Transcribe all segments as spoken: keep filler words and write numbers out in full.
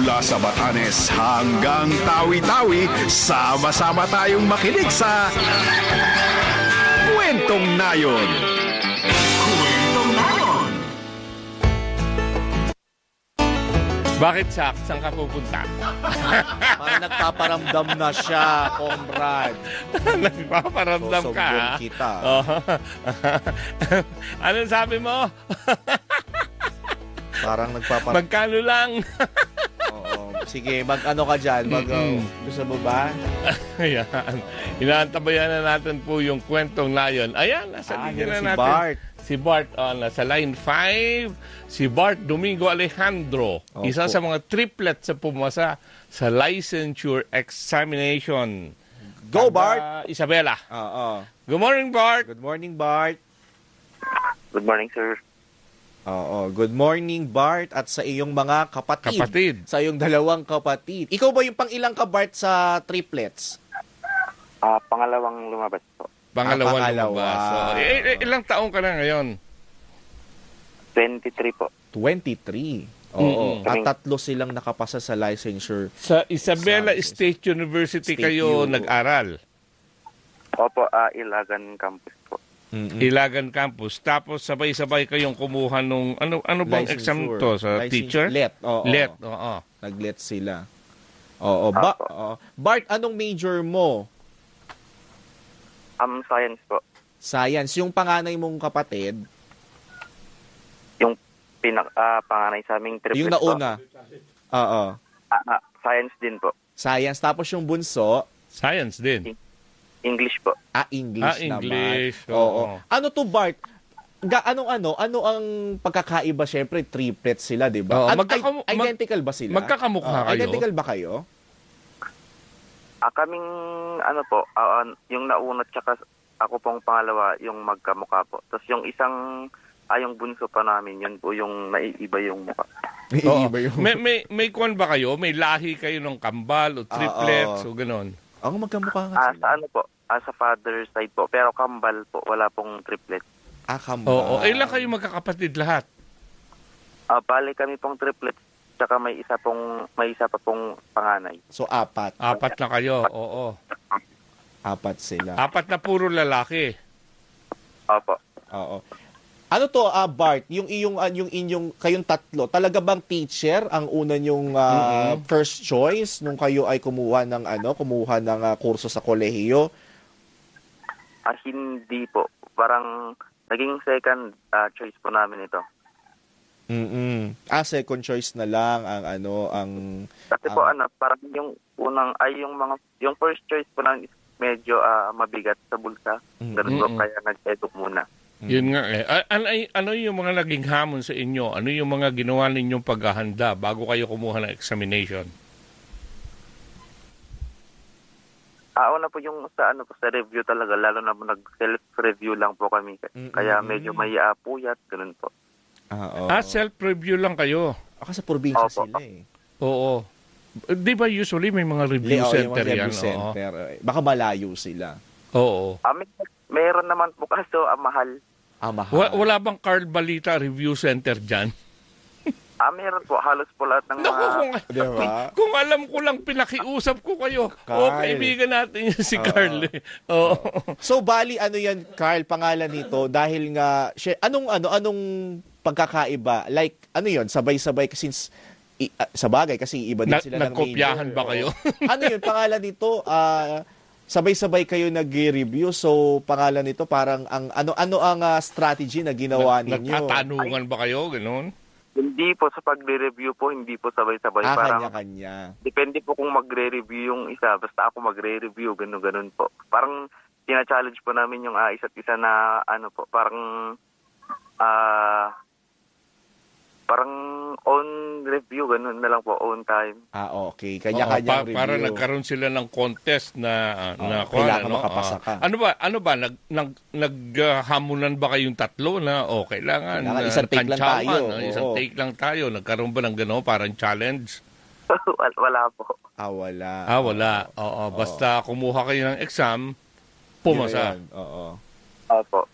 Mula sa Batanes hanggang Tawi-Tawi, sama-sama tayong makinig sa Kwentong Nayon. Kwentong Nayon. Bakit, Sak? Saan ka pupunta? Parang nagpaparamdam na siya, comrade. Nagpaparamdam ka, ha? Susumbong kita. Oh. Anong sabi mo? Parang nagpaparamdam. Magkano lang? Oo. Sige, mag-ano ka dyan? Mag, uh, gusto mo ba? Ayan. Inaantabayan na natin po yung Kwentong Nayon. Ayan, nasa Ah, linya si na natin. Bart. Si Bart, oh, nasa line five. Si Bart Domingo Alejandro. Opo. Isa sa mga triplets sa pumasa sa licensure examination. Go, Taga Bart! Isabela. Oo. Good morning, Bart. Good morning, Bart. Good morning, sir. Oo. Good morning, Bart, at sa iyong mga kapatid. Kapatid. Sa iyong dalawang kapatid. Ikaw ba yung pang-ilang ka, Bart, sa triplets? Ah, pangalawang lumabas po. Pangalawa Ah, pangalawa. lumabas. So, eh, eh, ilang taong ka na ngayon? twenty-three po. twenty-three. Oo. Mm-mm. At tatlo silang nakapasa sa licensure. Sa Isabela Sa- State University State kayo U. nag-aral. Opo, ah, Ilagan Campus po. Mm-mm. Ilagan Campus. Tapos sabay-sabay kayong kumuha nung ano ano bang exam Licensure. to sa License- teacher? Let. Oo. Let, oo. Nag-let sila. Oo. Ba, Apo. oo. Bart, anong major mo? Um, science po. Science. Yung panganay mong kapatid, Yung pinak ah, panganay sa aming triplet yung po. nauna. Oo. Ah, ah, science din po. Science. Tapos yung bunso, Science din. English po. ah, English, Ah, English. naman. Oo. Oo. Ano to, Bart? Ga, anong ano? Ano ang pagkakaiba? Siyempre, triplets sila, di Oo, ba? An- magkakamu- i- identical ba sila? magkakamukha Oo, kayo? Identical ba kayo? Ah, kaming, ano po, ah, ah, yung nauna tsaka ako pong pangalawa, yung magkamukha po. Tapos yung isang, ah, yung bunso pa namin, yun po yung naiiba yung mukha. Oo. Iba yung... May may may kwan ba kayo? May lahi kayo ng kambal o triplets Oo. o ganon? Ang magkamukha nga Ah, sila. sa ano po, ah, sa father side po. Pero kambal po, wala pong triplet. Ah, kambal. Oo. Eh, ilan kayo magkakapatid lahat? Ah, bali kami pong triplet, tsaka may isa pong, may isa pa pong panganay. So, apat. Apat na kayo. Oo. Apat sila. Apat na puro lalaki. Opo. Oo. Ano to, ah, Bart, yung iyong ah, yung inyong kayong tatlo, talaga bang teacher ang una yung Mm-mm. first choice nung kayo ay kumuha ng ano, kumuha ng ah, kurso sa kolehiyo? Ah, hindi po. Parang naging second ah, choice po namin ito. Mm. Ah, second choice na lang ang ano, ang Kasi po Ah. ano, parang yung unang, ay yung mga, yung first choice po namin is medyo ah, mabigat sa bulsa. Ganun po, Mm-mm. kaya nag-eduk muna. Yun nga eh. A- Ano, ano yung mga naging hamon sa inyo? Ano yung mga ginawa ninyong paghahanda bago kayo kumuha ng examination? Ah, una po yung sa ano po, sa review talaga, lalo na po nag-self-review lang po kami. Kaya medyo may aapuyat, ganun po. ah, oo. Ah, self-review lang kayo. Ah, sa probinsya Opo. sila eh. Oo. Di ba usually may mga review Le- oh, yung center mga yan? review center. eh. Baka malayo sila. Oo. Oo. Ah, may, meron naman po kaso ah, mahal. Ah, mahal. Wa- Wala bang Carl Balita Review Center dyan? Ah, meron po, halos po lahat ng Naku, mga... kung, Di ba? kung alam ko lang pinakiusap ko kayo. Carl. O, kaibigan natin yun si Oo. Carl. eh. Oo. So, bali, ano yan, Carl, pangalan nito, dahil nga, siya- anong, ano, anong pagkakaiba? Like, ano yon sabay-sabay, since, i, ah, sa bagay, kasi iba din Na- sila ng nagkopyahan major. ba kayo? Oo. Ano yun, pangalan nito, ah, sabay-sabay kayo nag-review, so, pangalan nito, parang, ang ano, ano ang ah, strategy na ginawa Nag- ninyo? Nagtatanungan ba kayo? Ganon? Hindi po sa pagre-review po, hindi po sabay-sabay. Ah, Parang kanya-kanya. depende po kung magre-review yung isa. Basta ako magre-review, gano'n-gano'n po. Parang tina-challenge po namin yung ah, isa't isa na ano po, parang ah parang own review, gano'n na lang po, own time. Ah, okay. Oo, Kanya-kanyang pa- review. para nagkaroon sila ng contest na ah, Oo, na kailangan ano, makapasa ah. ka. Ano ba? Ano ba nag nag naghamunan ba kayong tatlo na oh kailangan, Kailangan, ah, isang take lang tantsawan, tayo. ah, isang Oo. take lang tayo. Nagkaroon ba ng gano'n parang challenge? Wal- Wala po. Ah, wala. Ah, wala. Oo, basta kumuha kayo ng exam, pumasa. Yun, oo. Opo.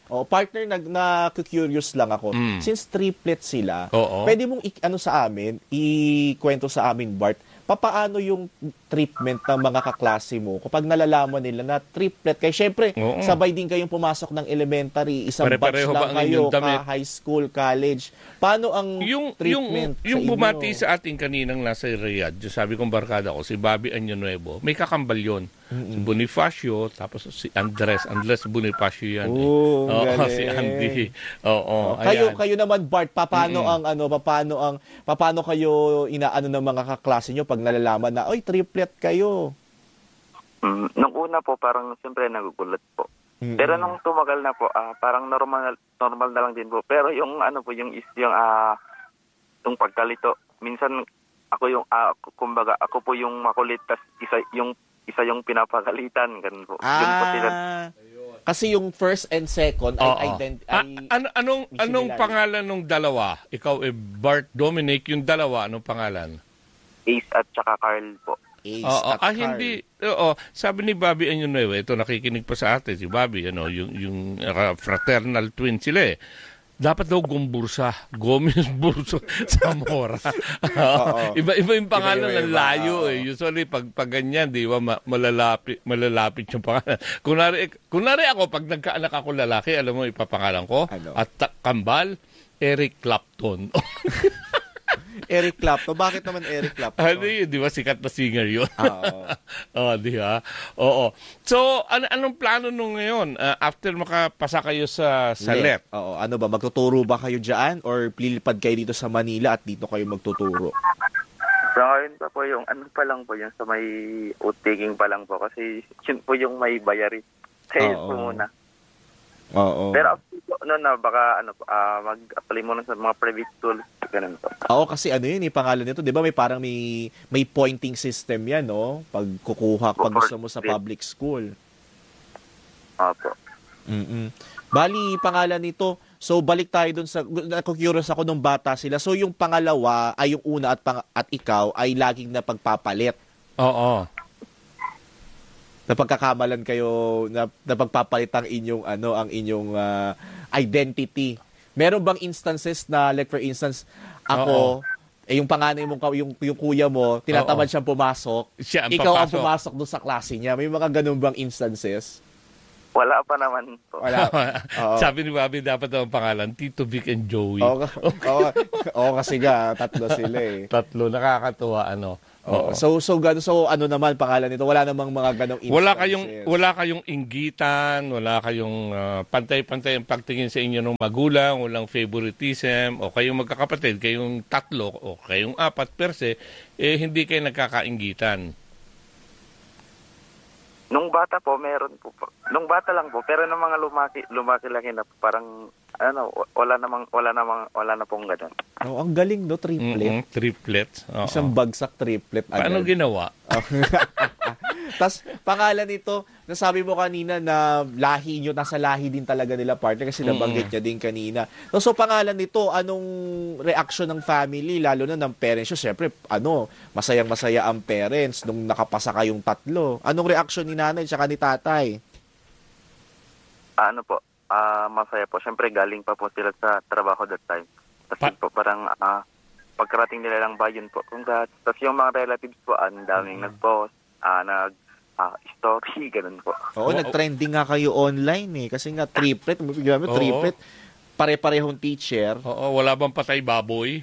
Oh, partner, nag na-curious lang ako. Mm. Since triplet sila, Oo. pwede mong i- ano sa amin, ikwento sa amin, Bart, papaano yung treatment ng mga kaklase mo kapag nalalaman nila na triplet kayo? Syempre, Oo. sabay din kayong pumasok ng elementary, isang batch Pare-pareho ba lang ang kayo, inyong damit? ka high school, college. Paano ang Yung, yung, treatment yung sa bumati inyo? sa ating kaninang nasa Riyadh, yung sabi kong barkada ko, si Bobby Año Nuevo, may kakambal yun. Si Bonifacio, tapos si Andres. Andres Bonifacio yan. eh. Oh, Oo, galing. si Andy. Oo, kayo ayan. kayo naman, Bart, paano ang ano paano ang paano kayo inaano ng mga kaklase nyo pag nalalaman na oy triplet kayo? Mm, nung una po, parang siyempre nagugulat po. Mm-mm. Pero nung tumagal na po, ah, parang normal normal na lang din po. Pero yung ano po, yung is yung ah yung pagkalito, minsan ako yung ah, kumbaga ako po yung makulit tas isa yung isa yung pinapagalitan ganun po. Yun po sila. Ah, kasi yung first and second ay Oo. ident- Ah, ay ano, anong, may anong similarity. pangalan ng dalawa? Ikaw, eh, Bart Dominic, yung dalawa, anong pangalan? Ace at saka Carl po. Ace Oo, at ah, Carl. hindi. Oo, sabi ni Bobby Año Nuevo, ito nakikinig pa sa atin, si Bobby, ano, yung, yung uh, fraternal twin sila eh. Dapat daw Gumbursa, Gomez Burso Zamora. Oo. Iba-iba yung pangalan Iba-iba, ng layo oo. eh. Usually pag, pag ganyan, di ba, ma- malalapit, malalapit yung pangalan. Kunwari, kunwari ako, pag nagkaanak ako lalaki, alam mo, ipapangalan ko, Ano? at ta- kambal, Eric Clapton. Eric Clapton. Bakit naman Eric Clapton? Ano yun, di ba? Sikat na singer yun. Oo. Oo, di ba? Oo. So, ano, anong plano nung ngayon? Uh, after makapasa kayo sa, sa Let. L E T? Oo, ano ba magtuturo ba kayo diyan or lilipad kayo dito sa Manila at dito kayo magtuturo? So ngayon pa po yung ano pa lang po yung sa may outtaking pa lang po kasi yun po yung may bayari. Kaya yun po Oo. muna. Oo. Pero after po, no, na baka ano ah, mag-apply muna sa mga private schools ganun po. Oo, kasi ano yun, yung pangalan nito, 'di ba? May parang may may pointing system 'yan, no? Pag kukuha pag gusto mo sa public school. Opo. Mm. Bali, pangalan nito. So balik tayo dun sa naku-curious ako nung bata sila. So yung pangalawa ay yung una at pang, at ikaw ay laging napagpapalit. Oo. Napagkakamalan kayo na napagpapalit ang inyong ano, ang inyong ah, identity. Meron bang instances na like for instance ako eh yung panganay mong ka- yung yung kuya mo tinatamad Oo. siyang pumasok, Siya ang ikaw ang papasok. pumasok doon sa klase niya. May mga ganun bang instances? Wala pa naman po. Wala. Oo. Sabi ni Bobby, dapat daw ang pangalan, Tito Vic and Joey. Oo, oo, oo, kasi nga tatlo sila eh. Tatlo, nakakatuwa, ano. Oo. Oo. So so gano so ano naman pangalan nito? Wala namang mga ganong instances. Wala kayong wala kayong inggitan, wala kayong ah, pantay-pantay ang pagtingin sa inyo ng magulang, walang favoritism, o kayong magkakapatid, kayong tatlo o kayong apat per se, eh hindi kayo nagkakainggitan. Nung bata po meron po. po. Nung bata lang po pero nung mga lumaki lumaki-laki na po, parang ano wala namang wala namang wala na pong ganun. Oh, ang galing no, triplet. Mm-mm, triplets. Oo. Isang bagsak triplet agad. Paano ginawa? Tapos, pangalan nito, nasabi mo kanina na lahi nyo, nasa lahi din talaga nila partner kasi nabanggit niya din kanina. So, so, pangalan nito, anong reaction ng family, lalo na ng parents nyo? Siyempre, ano, masayang-masaya ang parents nung nakapasa kayong tatlo. Anong reaction ni nanay tsaka ni tatay? Ano po? Ah, masaya po. Siyempre galing pa po sila sa trabaho that time. Tapos Pa- po parang ah, pagkarating nila lang bayan po. Congrats. Tapos yung mga relatives po, ang daming nag-post, ah, nag ah, story, ganun po. Oo, Oo. nag-trending nga kayo online eh. Kasi nga, triplet, bigla mo, Oo. triplet, pare-parehong teacher. Oo, wala bang patay baboy?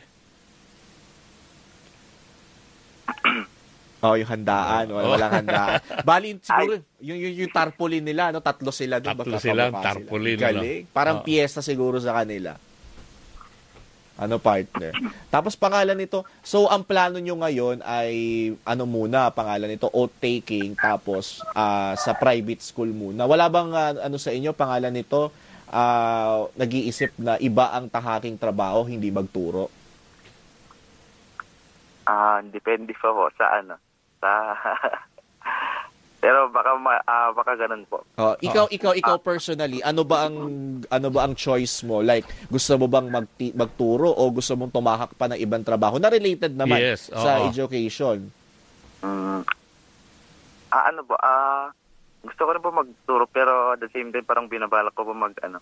Oh, yung handaan, wala walang handaan. Bali, siguro, yung, yung, yung tarpaulin nila, no? Tatlo sila doon. Tatlo magkakamukha sila, tarpaulin, Galing. Parang Oo. piyesta siguro sa kanila. Ano, partner? Tapos pangalan nito, so ang plano nyo ngayon ay, ano muna, pangalan nito, oath-taking, tapos ah, sa private school muna. Wala bang, ah, ano sa inyo, pangalan nito, ah, nag-iisip na iba ang tahaking trabaho, hindi magturo? Ah, depende pa po sa ano. Sa Pero baka ma- ah, baka ganun po. Oh, ikaw ikaw ikaw personally, ano ba ang ano ba ang choice mo? Like gusto mo bang magti- magturo o gusto mong tumahak pa ng ibang trabaho na related naman Yes, sa oo. education? Mm. Ah, ano po? Ah, gusto ko rin po magturo pero at the same time parang binabalak ko po mag ano,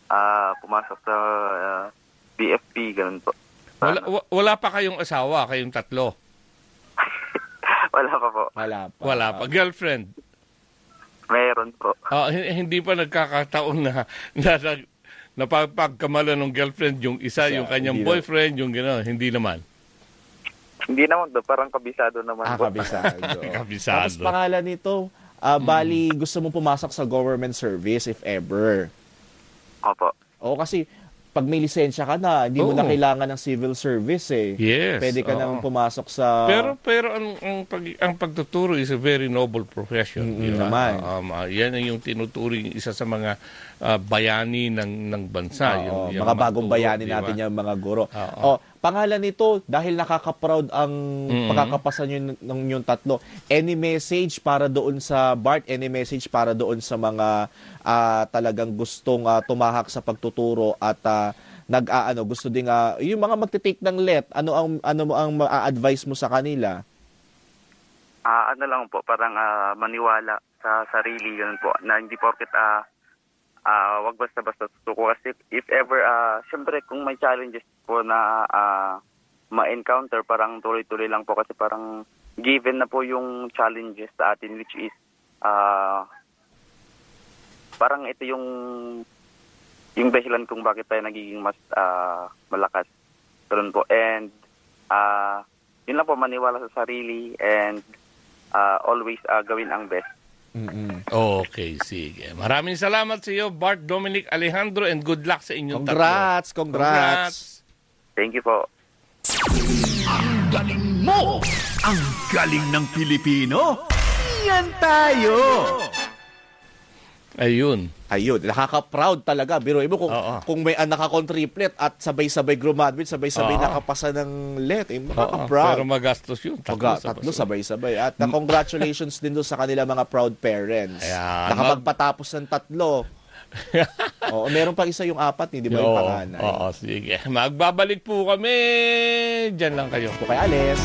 ah, pumasok sa ah, B F P, ganun po. Wala, wa- wala pa kayong asawa, kayong tatlo? Wala pa po. Wala pa. Wala pa. Girlfriend? Meron po. Ah, hin- hindi pa nagkakataon na, na, na napapagkamala ng girlfriend yung isa, Siya, yung kanyang hindi na- boyfriend, yung gano'n. Hindi naman. Hindi naman do, parang kabisado naman Ah, po. kabisado. Kabisado. Tapos pangalan nito, ah, bali gusto mo pumasok sa government service if ever. Opo. Oo, kasi pag may lisensya ka na, hindi mo Oo. na kailangan ng civil service eh. Yes. Pwede ka oo. nang pumasok sa... Pero pero ang ang, pag, ang pagtuturo is a very noble profession. Mm, di ba? naman. Um, ah, yan ang yung tinuturing isa sa mga ah, bayani ng ng bansa. Oo, yung, yung mga bagong magturo, bayani di ba? natin yung mga guro. Oo. Oh, pangalan nito, dahil nakaka-proud ang Mhm. pagkakapasan yun ng yung tatlo, any message para doon sa Bart, any message para doon sa mga ah, talagang gustong ah, tumahak sa pagtuturo at ah, nag-aano, gusto ding ah, yung mga magte-take ng let, ano ang ano mo ang ma-advise mo sa kanila? Ah, ano lang po, parang ah, maniwala sa sarili, ganun po, na hindi porket ah, ah, wag basta-basta tutuko. Kasi if ever, ah, syempre kung may challenges po na ah, ma-encounter, parang tuloy-tuloy lang po kasi parang given na po yung challenges sa atin, which is ah, parang ito yung yung dahilan kung bakit tayo nagiging mas ah, malakas. Ganun po. And ah, yun lang po, maniwala sa sarili and ah, always ah, gawin ang best. Mm-mm. Okay, sige. Maraming salamat sa iyo, Bart Dominic Alejandro, and good luck sa inyong Congrats, tatlo. congrats. Thank you po. Galing mo! Ang galing ng Pilipino! Yan tayo! Ayun. Ayun, nakaka-proud talaga. Biruin mo kung, Oo. kung may anak akong triplet at sabay-sabay graduate, sabay-sabay Oo. nakapasa ng let. Eh, Oo, makaka-proud. pero magastos yun. Tatlo, tatlo sabay-sabay. At uh, congratulations din doon sa kanila mga proud parents. Ayan. Nakapagpatapos ng tatlo. Oo, meron pa isa yung apat, hindi ba yung Oo, panganay? oo, sige. Magbabalik po kami. Diyan lang kayo. So, kay Alice.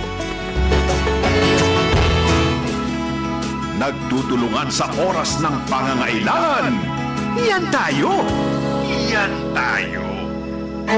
Nagtutulungan sa oras ng pangangailangan. Yan tayo! Yan tayo!